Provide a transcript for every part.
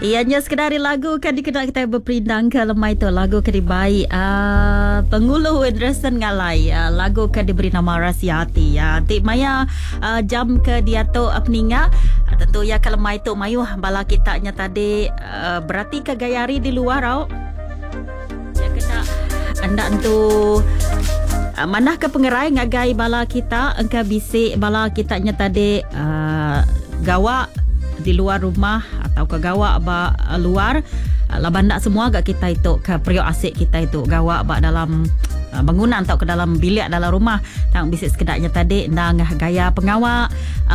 Ianya sekedar lagu kan dikenal kita berperindang ke lemai tu lagu kan dibaik Pengulu Anderson ngalai lagu kan diberi nama Rahsia Hati Tik Maya jam ke dia tu peninga tentu ya ke lemai tu mayu bala kita nya tadi berarti ke gayari di luar tau ya kena anda tu manah ke pengerai ngagai bala kita engka bisik bala kita nya tadi gawa di luar rumah atau ke gawa ba luar labanda semua gak kita itu ke periuk asik kita itu gawa ba dalam bangunan atau ke dalam bilik dalam rumah tang bisik sekedaknya tadi nang gaya pengawak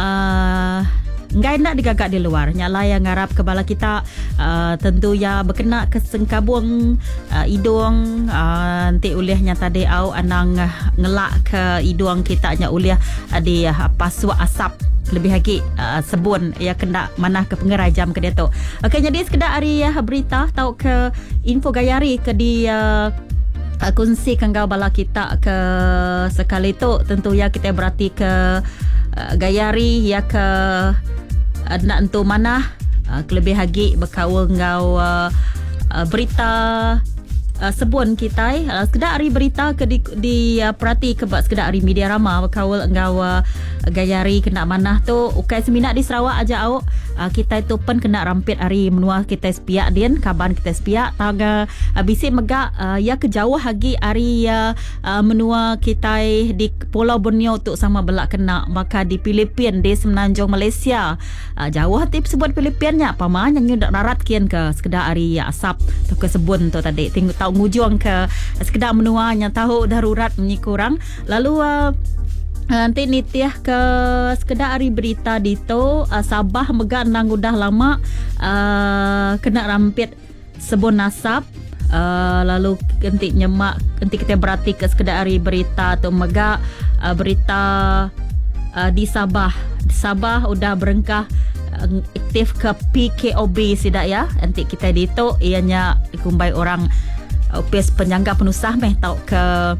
ngai nak digagak di luar nyala yang ngarap ke bala kita tentu ya berkena ke sengkabung hidung nanti ulihnya tadi au anang ngelak ke hidung kita nya ulih di paswa asap lebih lagi sebun ya kena manah ke pengerai jam ke dia tu. Okey jadi sekedar hari berita tahu ke info gayari ke di kongsi kangau bala kita ke sekali tu tentu ya kita berarti ke gayari ya ke nak entu manah lebih lagi berkawal ngau berita sebun kita sekedar hari berita ke di perhati ke sekedar hari media rama berkawal engau gayari kena manah tu ukai seminat di Sarawak aja au kita itu pun kena rampit hari menua kita sepiak din kaban kita sepiak taga bisi megak ya kejauh lagi hari menua kita di Pulau Borneo tu sama belak kena maka di Filipin di semenanjung Malaysia jauh tip sebut Filipinnya paman yang ndak darat kian ke sekedar hari asap tu ke sebun tu tadi tengok tahu ngujung ke sekedar menua yang tahu darurat menyikurang lalu nanti nitiah ke sekedar hari berita dito Sabah megang nang udah lama kena rampit sebun nasab lalu nanti nyemak nanti kita berarti ke sekedar hari berita tu mega berita di Sabah udah berengkah aktif ke PKOB sidak ya nanti kita dito ianya dikumbai orang UPS penyangga penusah meh tau ke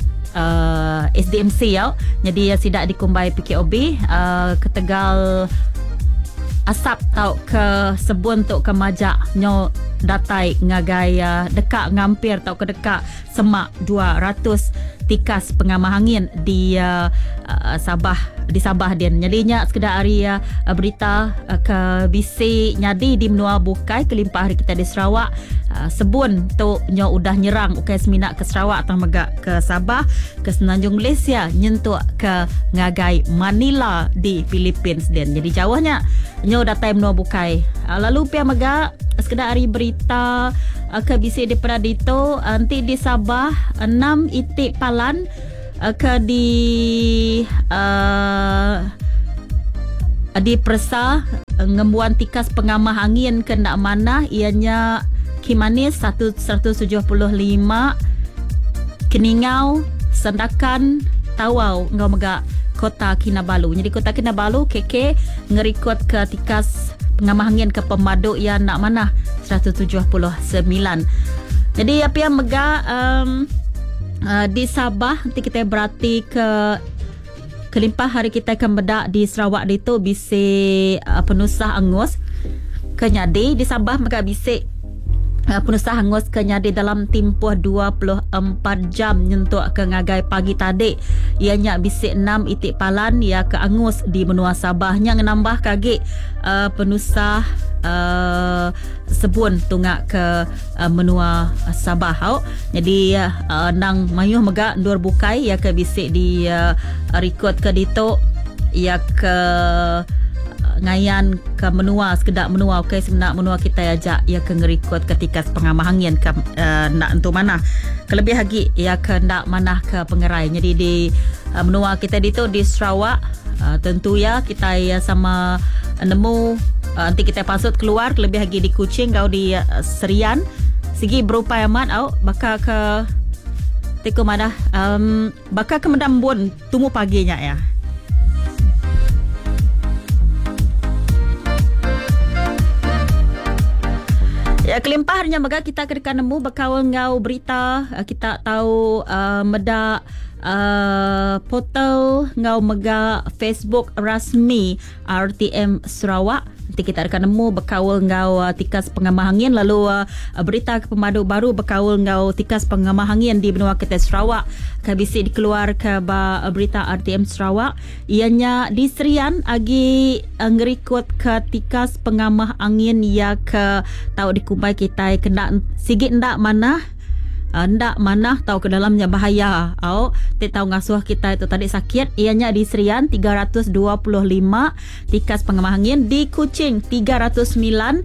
SDMC ya. Jadi sidak dikumbai PKOB ke Tegal asap tau ke sebun tu ke majak nyo datai ngagai dekat ngampir tau ke dekat semak 200 tikas pengamah angin di Sabah dia. Jadinya sekedar hari berita ke bisi nyadi di menua bukai kelimpah hari kita di Sarawak sebun tu nyo udah nyerang ukai seminat ke Sarawak atau megak ke Sabah ke Semenanjung Malaysia nyentuk ke ngagai Manila di Philippines din. Jadi jauhnya nyo datai menua bukai lalu pia megak sekedar hari berita ke bisi di Pradito nanti di Sabah 6 itik palan ke di Persa ngembuan tikas pengamah angin ke nak mana ianya Kimanis 175 Keningau Sandakan Tawau ngau megak Kota Kinabalu. Jadi Kota Kinabalu KK ngerikot ke tikas pengamah angin ke Pemadu yang nak mana 179. Jadi apa yang megak di Sabah nanti kita berarti ke kelimpah hari kita akan bedak di Sarawak itu bisi penusah angus kenyadi di Sabah maka bisi penusah angus kenyadi dalam tempoh 24 jam nyentuk ke ngagai pagi tadi ianya bisi 6 itik palan ya ke angus di benua Sabah yang menambah kagik penusah sebun tungak ke menua Sabah jadi nang mayuh megak ndur bukai ya ke bisik di record ke dito ya ke ngayan ke menua sekedar menua okey sebenar menua kita ajak ya ke ngerikot ketika pengamah angin ke nak untuk mana kelebih lagi ya ke nak mana ke pengerai jadi di menua kita dito di Sarawak tentu ya kita ya sama nemu nanti kita pasut keluar lebih lagi di Kuching kau di Serian segi berupaya amat bakal ke teko mana bakal ke Medambun tunggu paginya ya. Ya kelimpahannya maka kita kedekan nemu bakal ngau berita kita tahu medak portal ngau mega Facebook rasmi RTM Sarawak. Nanti kita akan nemu berkawal ngau tikas pengamah angin, lalu berita pemadu baru berkawal ngau tikas pengamah angin di benua Kedah Sarawak. Kabisi dikeluar ke berita RTM Sarawak. Ianya di Serian agi ngerikut ke tikas pengamah angin ya ke tahu dikumpai kita kena sigit ndak mana ndak mana tahu ke dalamnya bahaya. Tahu ngasuh kita itu tadi sakit. Ianya di Serian 325 tikas pengamah angin, di Kuching 309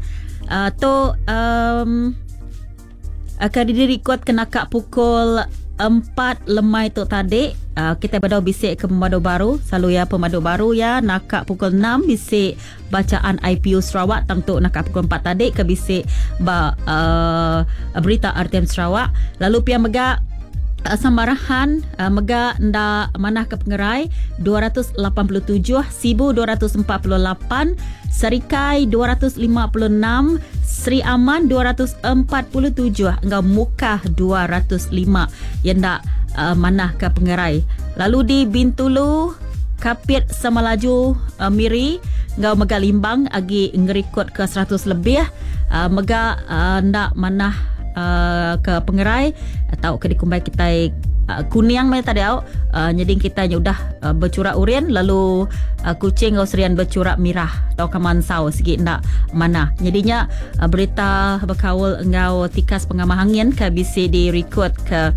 akan dirikut kena kak pukul 4 lemai tu tadi. Kita badau bisik ke pemadu baru, selalu ya pemadu baru ya nakak pukul 6 bisik bacaan IPU Sarawak, tentu nakak pukul 4 tadi ke bisik berita RTM Sarawak. Lalu pia mega Samarahan mega nda manah ke pengerai 287, Sibu 248, Serikai 256, Sri Aman 247, engkau Mukah 205 yang nda manah ke pengerai. Lalu di Bintulu Kapit Semalaju Miri engkau mega Limbang agi ngerikut ke 100 lebih mega nda manah ke pengerai atau ke dikumbai kita Kuniang mai tadi nyeding kita udah bercurak urien, lalu Kuching atau Serian bercurak mirah atau kemansau segi ndak mana. Jadinya berita berkawal engau tikas pengamah angin ke bisi di record ke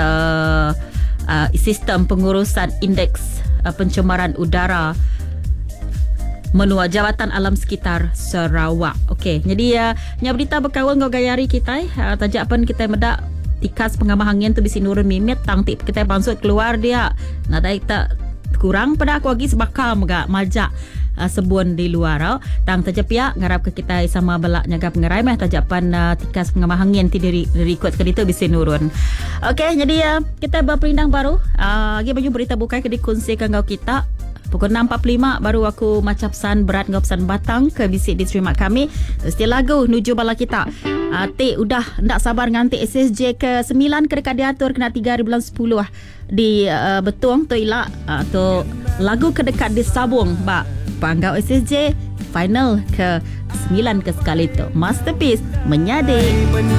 sistem pengurusan indeks pencemaran udara menua Jabatan Alam Sekitar Sarawak. Okey, jadi nya berita berkawal ngau gayari kita tajapan kita medak tikas pengamah angin tu bisi nurun mimit tang tip kita bansut keluar dia. Nah daik tak kurang pada aku lagi sebakal megak majak sebun di luar tang tajapia ngarap ke kita sama belak nyaga pengerai meh tajapan tikas pengamah angin ti diri ikut ke ditu bisi nurun. Okey, jadi kita berperindang baru lagi baju berita bukai ke dikongsikan ngau kita pukul 6.45 baru aku macap pesan berat ngau pesan batang ke bisik di stream kami. Setiap lagu nuju bala kita. Tik udah ndak sabar nganti SSJ ke 9 ke dekat diatur kena 3 bulan 10 di Betuang tu ilak tu lagu ke dekat di Sabung bak panggau SSJ final ke 9 ke sekali tu. Masterpiece Menyadek.